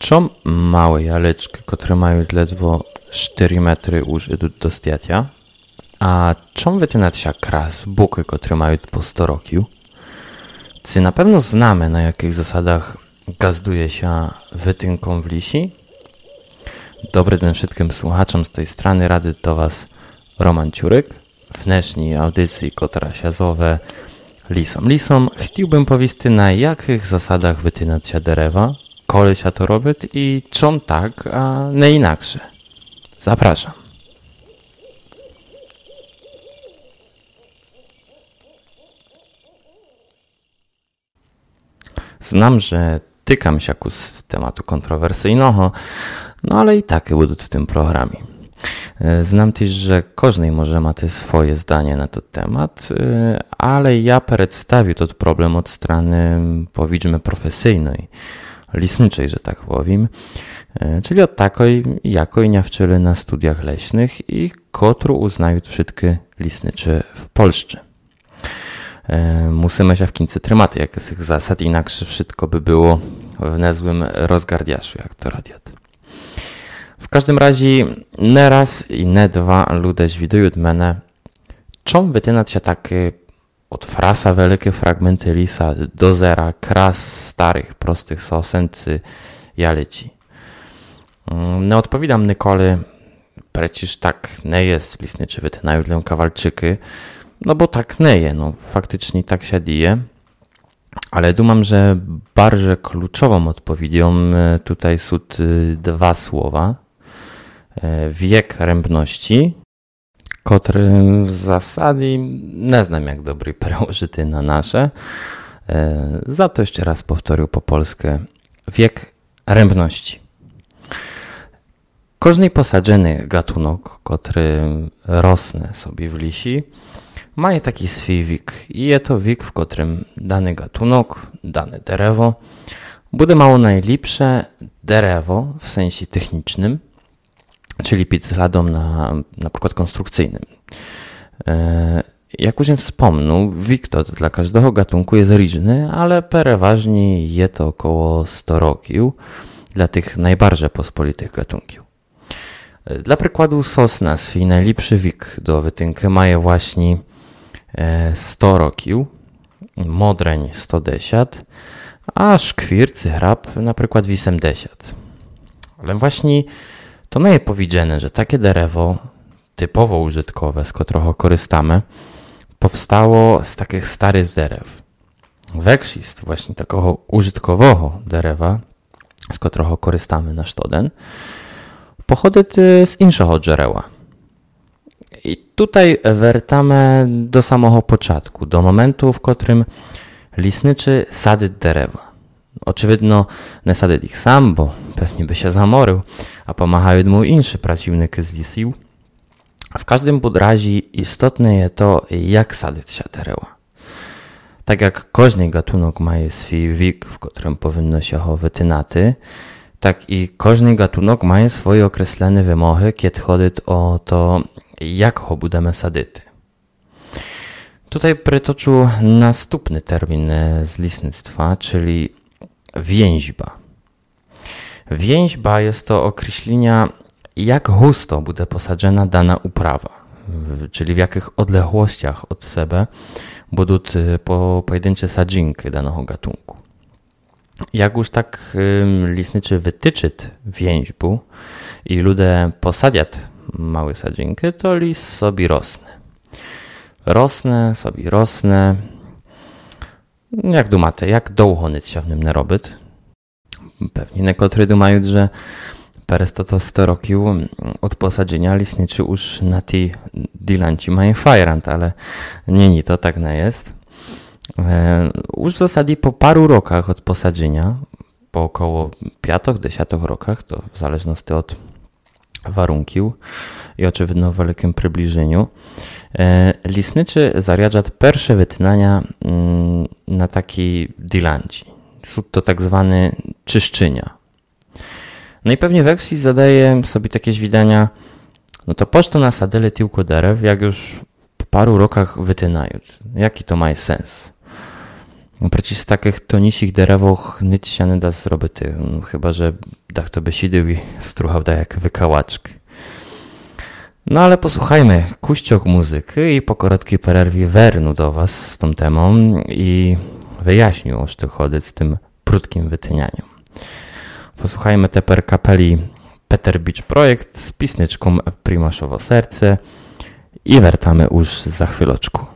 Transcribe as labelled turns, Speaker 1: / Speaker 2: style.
Speaker 1: Čom małe jalečky, które mają ledwo 4 metry użytu do stjatia, a čom wytynać kras, buky, które mają po 100 rokiu? Czy na pewno znamy, na jakich zasadach gazduje się wytynką w lisi? Dobry den wszystkim słuchaczom z tej strony rady do Was Roman Ciurek. W dnešní audycji, która się zowe Lisom, chciałbym powiedzieć, na jakich zasadach wytynać się derewa, kole się to robić i czom tak, a nie inaksze. Zapraszam. Znam, że tykam się z tematu kontrowersyjnego, no ale i tak będę w tym programie. Znam też, że każdy może ma te swoje zdanie na ten temat, ale ja przedstawię ten problem od strony, powiedzmy, profesjonalnej, lisniczej, że tak powiem, czyli od takiej, jakiej nie wczyli na studiach leśnych i którą uznają wszystkie lisnicze w Polsce. Musimy się w końcu trzymać jakich zasad, inaksze wszystko by było w niezłym rozgardiaszu, jak to radiat. W każdym razie, nie raz i nie dwa ludzie widują od mnie, czym wytynać się takie od frasa wielkie fragmenty lisa do zera kras starych, prostych sosency jaleci. Nie odpowiadam nikoli, przecież tak nie jest, lisniczy wytynają dla kawalczyki, no bo tak nie jest, no faktycznie tak się dzieje. Ale dumam, że bardzo kluczową odpowiedzią tutaj są dwa słowa. Wiek rębności, który w zasadzie nie znam jak dobry przełożyty na nasze. Za to jeszcze raz powtórzę po polsku. Wiek rębności. Każdy posadzony gatunek, który rosnie sobie w lisi, ma taki swój wiek. I jest to wiek, w którym dany gatunek, dane derewo będzie miało najlepsze derewo w sensie technicznym, czyli pod względem na przykład konstrukcyjnym. Jak już wspomniał, wiek to dla każdego gatunku jest różny, ale przeważnie jest to około 100 roków dla tych najbardziej pospolitych gatunków. Dla przykładu sosna swój najlepszy wiek do wytynki ma właśnie 100 roków, modreń 110, a szkwircy hrab na przykład 80. Ale właśnie to nie jest powiedziane, że takie derewo typowo użytkowe, z którego korzystamy, powstało z takich starych derew. Większość właśnie takiego użytkowego derewa, z którego korzystamy na sztoden, pochodzi z innego drzewa. I tutaj wracamy do samego początku, do momentu, w którym lisniczy sadzi derewa. Oczywiście nie sadzi ich sam, bo pewnie by się zamorył, a pomagają mu inne pracownicy z lisiu. W każdym razie istotne jest to, jak sadzić się derewa. Tak jak każdy gatunek ma swój wiek, w którym powinno się go wytynać, tak i każdy gatunek ma swoje określone wymogi, kiedy chodzi o to, jak go będziemy sadzić. Tutaj przytoczył następny termin z lisnictwa, czyli więźba. Więźba jest to określenie, jak gusto będzie posadzona dana uprawa, czyli w jakich odległościach od siebie będą pojedyncze sadzonki danego gatunku. Jak już tak lisniczy wytyczy więźbu i ludzie posadzią małe sadzonki, to lis sobie rosnę. Jak dumacie, jak długo nic się w nim nie robić? Pewnie niektórzy dumają, że przez to 100 roków od posadzenia lisniczy już na tej dylanci mają fajrant, ale nie, to tak nie jest. Już w zasadzie po paru rokach od posadzenia, po około 5-10 rokach, to w zależności od warunków i oczywiście w wielkim przybliżeniu, lisniczy zariadza pierwsze wytynania na takiej dylanci. Są to tak zwane czyszczenia. No i pewnie większość zadaje sobie takie widania, no to po co nasadili tylko derew, jak już po paru rokach wytynają. Jaki to ma sens? Przecież z takich tonisich derewach nic się nie da zrobić, chyba że tak to by siedział i struchał tak jak wykałaczki. No ale posłuchajmy kuściok muzyki i po krótkiej przerwie wernu do was z tą temą i wyjaśnił o co chodzi z tym prudkim wytynianiem. Posłuchajmy teper kapeli Peter Beach Projekt z pisnyczką Primaszowo Serce i wracamy już za chwileczku.